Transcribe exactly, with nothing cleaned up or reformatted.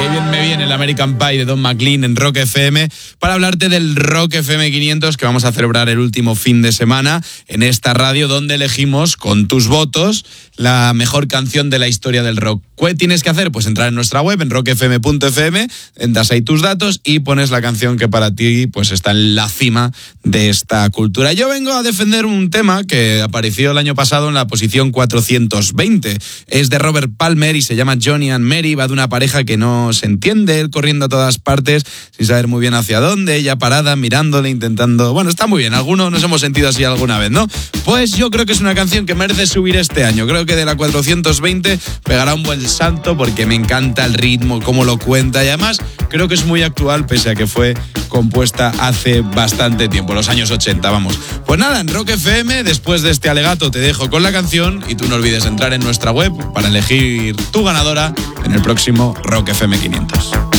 Qué bien me viene el American Pie de Don McLean en Rock F M para hablarte del Rock F M quinientos que vamos a celebrar el último fin de semana en esta radio donde elegimos con tus votos la mejor canción de la historia del rock. ¿Qué tienes que hacer? Pues entrar en nuestra web en rock f m punto f m, entras ahí tus datos y pones la canción que para ti pues está en la cima de esta cultura. Yo vengo a defender un tema que apareció el año pasado en la posición cuatrocientos veinte. Es de Robert Palmer y se llama Johnny and Mary. Va de una pareja que no se entiende, él corriendo a todas partes sin saber muy bien hacia dónde, ella parada mirándole, intentando... Bueno, está muy bien, algunos nos hemos sentido así alguna vez, ¿no? Pues yo creo que es una canción que merece subir este año. Creo que de la cuatrocientos veinte pegará un buen salto porque me encanta el ritmo, cómo lo cuenta y además creo que es muy actual pese a que fue compuesta hace bastante tiempo, los años ochenta, vamos. Pues nada, en Rock F M, después de este alegato te dejo con la canción y tú no olvides entrar en nuestra web para elegir tu ganadora en el próximo Rock F M quinientos.